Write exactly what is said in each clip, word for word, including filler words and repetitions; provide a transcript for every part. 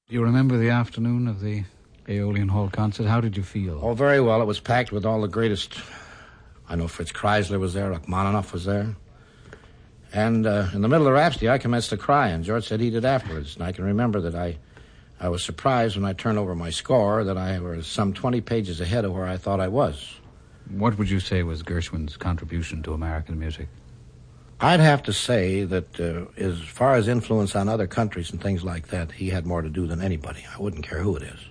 Do you remember the afternoon of the Aeolian Hall concert? How did you feel? Oh, very well. It was packed with all the greatest. I know Fritz Kreisler was there, Rachmaninoff was there. And uh, in the middle of Rhapsody, I commenced to cry, and George said he did afterwards. And I can remember that I, I was surprised when I turned over my score that I was some twenty pages ahead of where I thought I was. What would you say was Gershwin's contribution to American music? I'd have to say that uh, as far as influence on other countries and things like that, he had more to do than anybody. I wouldn't care who it is.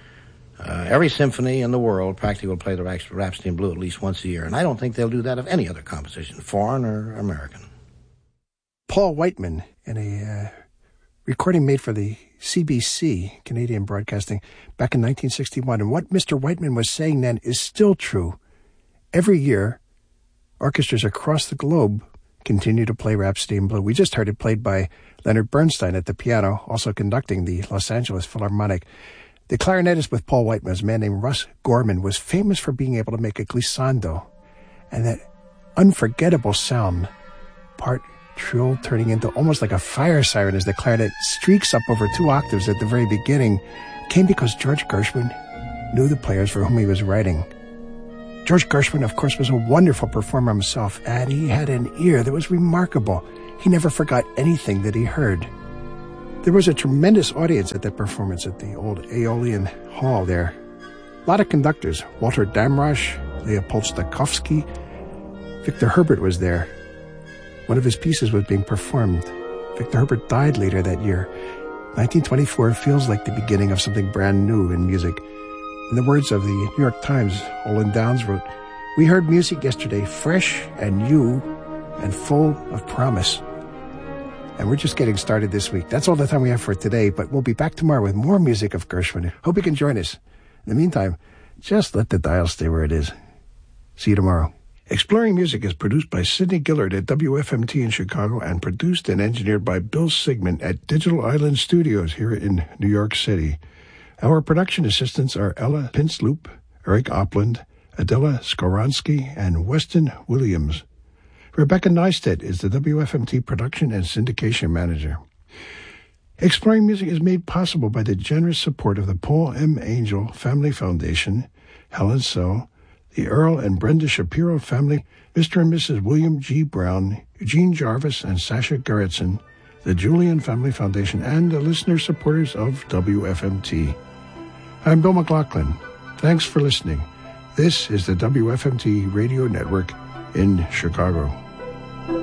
Uh, every symphony in the world practically will play the Rhapsody in Blue at least once a year, and I don't think they'll do that of any other composition, foreign or American. Paul Whiteman, in a uh, recording made for the C B C, Canadian Broadcasting, back in nineteen sixty-one. And what Mister Whiteman was saying then is still true. Every year, orchestras across the globe continue to play Rhapsody in Blue. We just heard it played by Leonard Bernstein at the piano, also conducting the Los Angeles Philharmonic. The clarinetist with Paul Whiteman, a man named Russ Gorman, was famous for being able to make a glissando, and that unforgettable sound, part trill turning into almost like a fire siren as the clarinet streaks up over two octaves at the very beginning, came because George Gershwin knew the players for whom he was writing. George Gershwin, of course, was a wonderful performer himself, and he had an ear that was remarkable. He never forgot anything that he heard. There was a tremendous audience at that performance at the old Aeolian Hall there. A lot of conductors, Walter Damrosch, Leopold Stokowski, Victor Herbert was there. One of his pieces was being performed. Victor Herbert died later that year. nineteen twenty-four feels like the beginning of something brand new in music. In the words of the New York Times, Olin Downs wrote, "We heard music yesterday, fresh and new and full of promise." And we're just getting started this week. That's all the time we have for today, but we'll be back tomorrow with more music of Gershwin. Hope you can join us. In the meantime, just let the dial stay where it is. See you tomorrow. Exploring Music is produced by Sidney Gillard at W F M T in Chicago and produced and engineered by Bill Sigmund at Digital Island Studios here in New York City. Our production assistants are Ella Pinsloop, Eric Opland, Adela Skoronsky, and Weston Williams. Rebecca Neistat is the W F M T production and syndication manager. Exploring Music is made possible by the generous support of the Paul M. Angel Family Foundation, Helen So, the Earl and Brenda Shapiro family, Mister and Missus William G. Brown, Eugene Jarvis, and Sasha Gerritsen, the Julian Family Foundation, and the listener supporters of W F M T. I'm Bill McLaughlin. Thanks for listening. This is the W F M T Radio Network in Chicago.